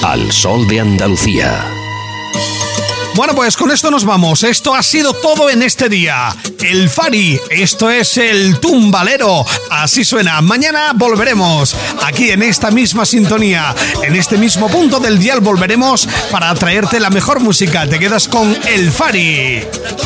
al sol de Andalucía. Bueno, pues con esto nos vamos. Esto ha sido todo en este día. El Fari, esto es el Tumbalero. Así suena. Mañana volveremos aquí en esta misma sintonía, en este mismo punto del dial volveremos para traerte la mejor música. Te quedas con el Fari.